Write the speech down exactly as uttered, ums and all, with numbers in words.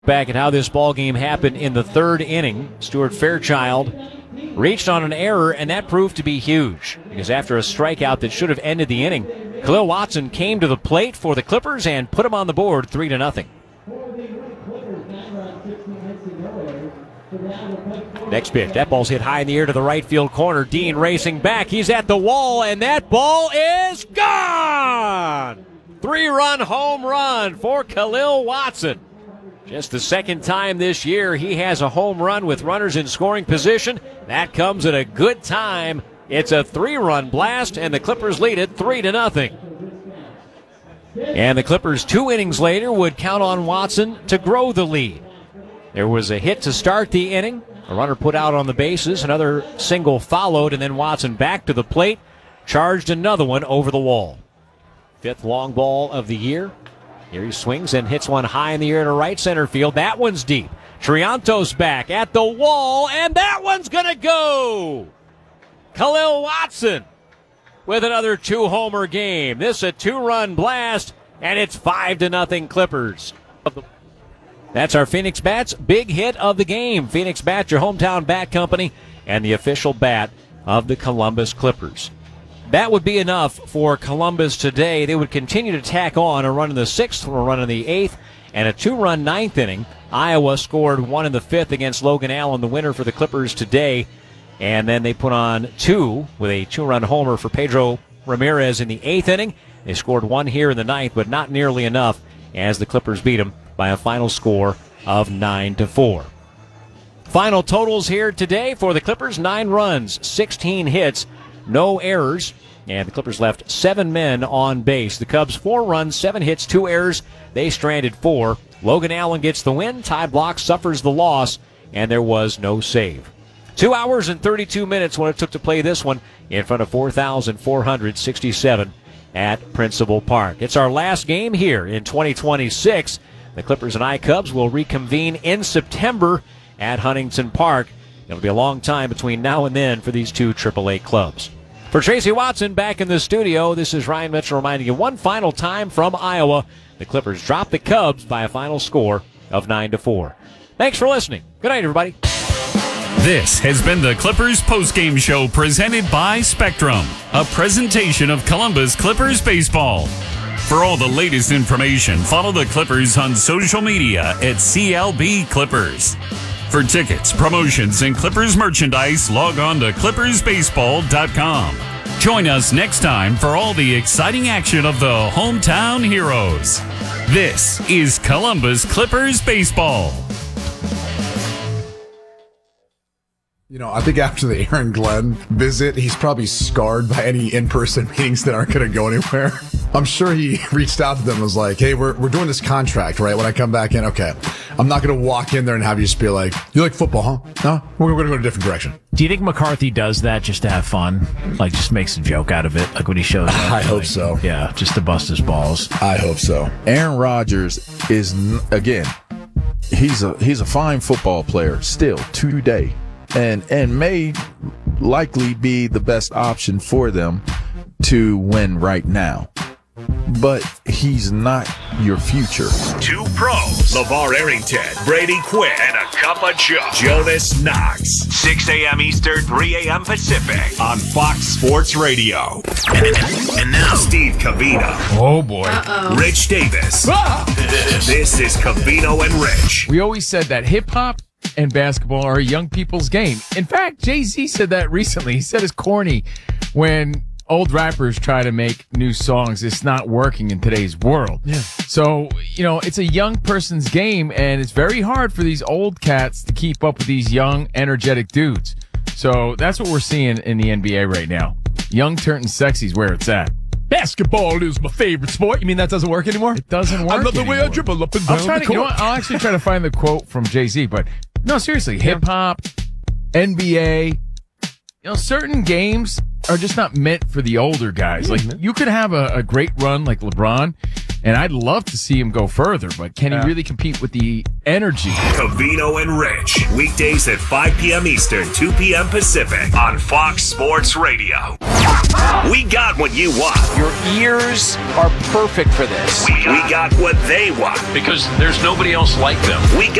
Back at how this ball game happened in the third inning, Stuart Fairchild reached on an error, and that proved to be huge because after a strikeout that should have ended the inning, Khalil Watson came to the plate for the Clippers and put him on the board three to nothing. Next pitch, that ball's hit high in the air to the right field corner. Dean racing back, he's at the wall, and that ball is gone! Three-run home run for Khalil Watson. Just the second time this year he has a home run with runners in scoring position. That comes at a good time. It's a three-run blast, and the Clippers lead it three to nothing. And the Clippers two innings later would count on Watson to grow the lead. There was a hit to start the inning. A runner put out on the bases. Another single followed, and then Watson back to the plate, charged another one over the wall. Fifth long ball of the year. Here he swings and hits one high in the air to right center field. That one's deep. Triantos back at the wall, and that one's going to go. Khalil Watson with another two-homer game. This a two-run blast, and it's five to nothing Clippers. That's our Phoenix Bats big hit of the game. Phoenix Bats, your hometown bat company, and the official bat of the Columbus Clippers. That would be enough for Columbus today. They would continue to tack on a run in the sixth, a run in the eighth, and a two-run ninth inning. Iowa scored one in the fifth against Logan Allen, the winner for the Clippers today. And then they put on two with a two-run homer for Pedro Ramirez in the eighth inning. They scored one here in the ninth, but not nearly enough as the Clippers beat them by a final score of nine to four. Final totals here today for the Clippers: nine runs, sixteen hits, no errors, and the Clippers left seven men on base. The Cubs, four runs, seven hits, two errors. They stranded four. Logan Allen gets the win. Ty Block suffers the loss, and there was no save. Two hours and thirty-two minutes when it took to play this one in front of four thousand four hundred sixty-seven at Principal Park. It's our last game here in twenty twenty-six. The Clippers and I-Cubs will reconvene in September at Huntington Park. It'll be a long time between now and then for these two triple A clubs. For Tracy Watson back in the studio, this is Ryan Mitchell reminding you one final time from Iowa. The Clippers drop the Cubs by a final score of nine to four. Thanks for listening. Good night, everybody. This has been the Clippers postgame show presented by Spectrum, a presentation of Columbus Clippers baseball. For all the latest information, follow the Clippers on social media at C L B Clippers. For tickets, promotions, and Clippers merchandise, log on to clippers baseball dot com. Join us next time for all the exciting action of the hometown heroes. This is Columbus Clippers baseball. You know, I think after the Aaron Glenn visit, he's probably scarred by any in-person meetings that aren't going to go anywhere. I'm sure he reached out to them and was like, hey, we're we're doing this contract, right? When I come back in, okay, I'm not going to walk in there and have you just be like, you like football, huh? No, we're going to go in a different direction. Do you think McCarthy does that just to have fun? Like, just makes a joke out of it? Like when he shows up? I hope like, so. Yeah, just to bust his balls. I hope so. Aaron Rodgers is, again, he's a he's a fine football player still today. And and may likely be the best option for them to win right now. But he's not your future. Two pros, LeVar Arrington, Brady Quinn, and a cup of Joe, Jonas Knox. six a.m. Eastern, three a.m. Pacific on Fox Sports Radio. And, and now, Steve Covino. Oh, boy. Uh-oh. Rich Davis. Ah! This is Covino and Rich. We always said that hip-hop and basketball are a young people's game. In fact, Jay-Z said that recently. He said it's corny when old rappers try to make new songs. It's not working in today's world. Yeah. So, you know, it's a young person's game, and it's very hard for these old cats to keep up with these young, energetic dudes. So that's what we're seeing in the N B A right now. Young turning sexy is where it's at. Basketball is my favorite sport. You mean that doesn't work anymore? It doesn't work I love the anymore. way I dribble up and down I'll try the to, you know court. what? I'll actually try to find the quote from Jay-Z, but no, seriously, hip-hop, N B A, you know, certain games are just not meant for the older guys. Like, you could have a, a great run like LeBron, And I'd love to see him go further, but can Yeah. he really compete with the energy? Covino and Rich. Weekdays at five p.m. Eastern, two p.m. Pacific on Fox Sports Radio. We got what you want. Your ears are perfect for this. We got, we got what they want. Because there's nobody else like them. We got